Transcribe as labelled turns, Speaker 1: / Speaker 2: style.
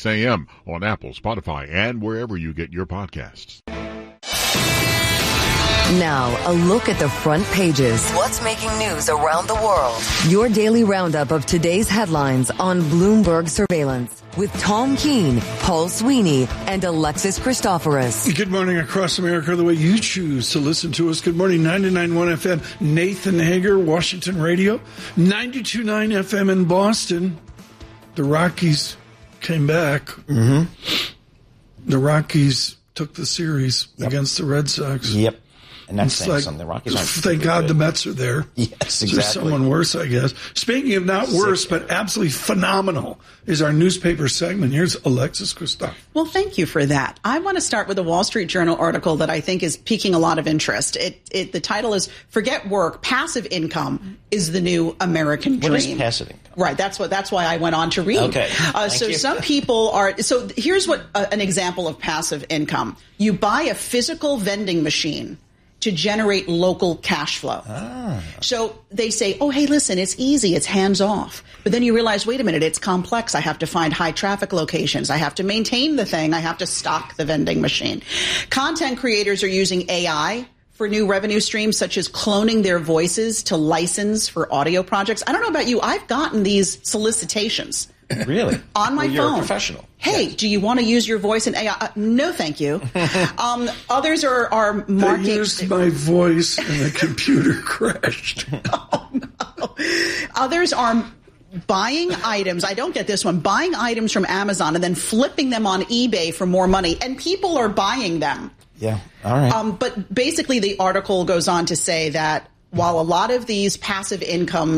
Speaker 1: 6 a.m. on Apple, Spotify, and wherever you get your podcasts.
Speaker 2: Now, a look at the front pages. What's making news around the world? Your daily roundup of today's headlines on Bloomberg Surveillance with Tom Keene, Paul Sweeney, and Alexis Christoforous.
Speaker 3: Good morning across America, the way you choose to listen to us. Good morning, 99.1 FM, Nathan Hager, Washington Radio, 92.9 FM in Boston. The Rockies came back. The Rockies took the series against the Red Sox.
Speaker 4: Yep. And that's
Speaker 3: it's
Speaker 4: saying
Speaker 3: like,
Speaker 4: something. The Rockies aren't
Speaker 3: thank God the Mets are there.
Speaker 4: Yes, exactly.
Speaker 3: There's someone worse, I guess. Speaking of not worse, but absolutely phenomenal, is our newspaper segment. Here's Alexis Christoforous.
Speaker 5: Well, thank you for that. I want to start with a Wall Street Journal article that I think is piquing a lot of interest. The title is "Forget Work, Passive Income is the New American Dream."
Speaker 4: What is passive income?
Speaker 5: Right. That's why I went on to read.
Speaker 4: Okay.
Speaker 5: So some people are. So here's what an example of passive income. You buy a physical vending machine to generate local cash flow. So they say, oh, hey, listen, it's easy. It's hands off. But then you realize, wait a minute, it's complex. I have to find high traffic locations. I have to maintain the thing. I have to stock the vending machine. Content creators are using AI for new revenue streams, such as cloning their voices to license for audio projects. I don't know about you. I've gotten these solicitations.
Speaker 4: Really?
Speaker 5: On my phone.
Speaker 4: You're a professional.
Speaker 5: Hey, do you want to use your voice in AI? No, thank you. Others are marking.
Speaker 3: They used my voice and the computer crashed.
Speaker 5: Oh, no. Others are buying items. I don't get this one. Buying items from Amazon and then flipping them on eBay for more money. And people are buying them.
Speaker 4: Yeah. All right.
Speaker 5: But basically, the article goes on to say that while a lot of these passive income